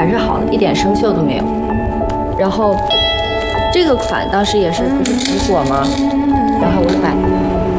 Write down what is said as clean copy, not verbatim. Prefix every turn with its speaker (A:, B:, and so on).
A: 还是好的，一点生锈都没有。然后这个款当时也是不是起火吗？然后我就买。